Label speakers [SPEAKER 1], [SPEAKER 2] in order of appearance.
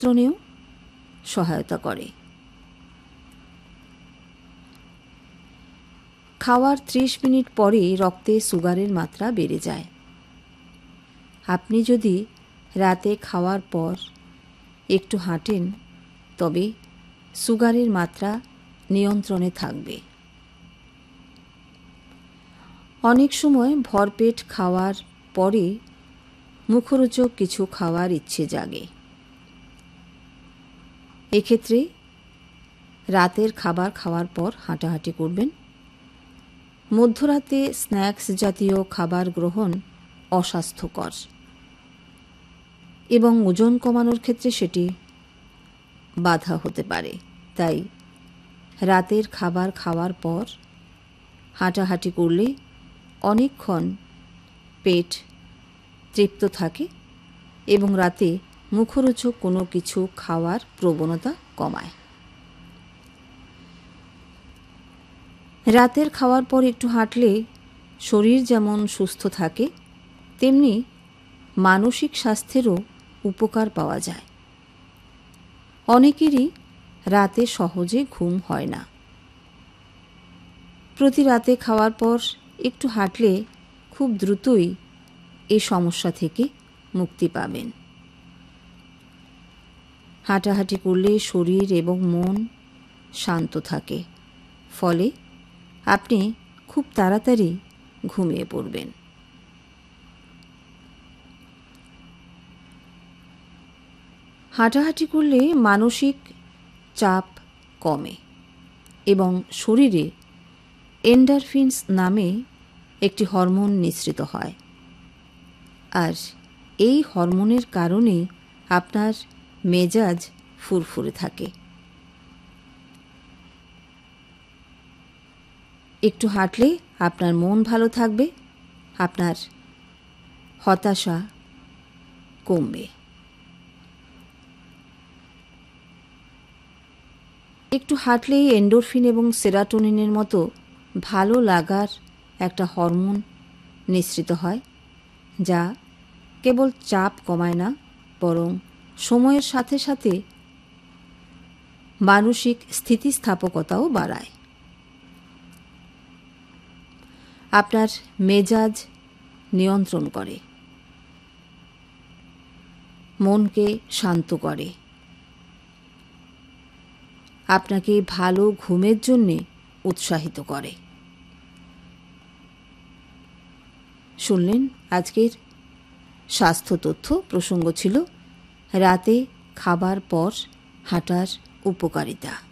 [SPEAKER 1] নিয়ন্ত্রণেও সহায়তা করে। খাওয়ার 30 মিনিট পরে রক্তে সুগারের মাত্রা বেড়ে যায়। আপনি যদি রাতে খাওয়ার পর একটু হাঁটেন তবে সুগারের মাত্রা নিয়ন্ত্রণে থাকবে। অনেক সময় ভরপেট খাওয়ার পরে মুখরোচক কিছু খাওয়ার ইচ্ছে জাগে। এক্ষেত্রে রাতের খাবার খাওয়ার পর হাঁটাহাঁটি করবেন। মধ্যরাতে স্ন্যাক্স জাতীয় খাবার গ্রহণ অস্বাস্থ্যকর এবং ওজন কমানোর ক্ষেত্রে সেটি বাধা হতে পারে। তাই রাতের খাবার খাওয়ার পর হাঁটাহাঁটি করলে অনেকক্ষণ পেট তৃপ্ত থাকে এবং রাতে মুখরোচক কোনো কিছু খাওয়ার প্রবণতা কমায়। রাতের খাওয়ার পর একটু হাঁটলে শরীর যেমন সুস্থ থাকে তেমনি মানসিক স্বাস্থ্যেরও উপকার পাওয়া যায়। অনেকেরই রাতে সহজে ঘুম হয় না। প্রতি রাতে খাওয়ার পর একটু হাঁটলে খুব দ্রুতই এই সমস্যা থেকে মুক্তি পাবেন। হাঁটাহাঁটি করলে শরীর এবং মন শান্ত থাকে, ফলে আপনি খুব তাড়াতাড়ি ঘুমিয়ে পড়বেন। হাঁটাহাঁটি করলে মানসিক চাপ কমে এবং শরীরে এন্ডরফিনস নামে একটি হরমোন নিঃসৃত হয়, আর এই হরমোনের কারণে আপনার মেজাজ ফুরফুরে থাকে। একটু হাঁটলে আপনার মন ভালো থাকবে, আপনার হতাশা কমবে। একটু হাঁটলেই এন্ডোরফিন এবং সেরাটোনিনের মতো ভালো লাগার একটা হরমোন নিঃসৃত হয়, যা কেবল চাপ কমায় না, বরং সময়ের সাথে সাথে মানসিক স্থিতিস্থাপকতাও বাড়ায়। আপনার মেজাজ নিয়ন্ত্রণ করে, মনকে শান্ত করে, আপনাকে ভালো ঘুমের জন্যে উৎসাহিত করে। শুনলেন আজকের স্বাস্থ্য তথ্য। প্রসঙ্গ ছিল রাতে খাবার পর হাঁটার উপকারিতা।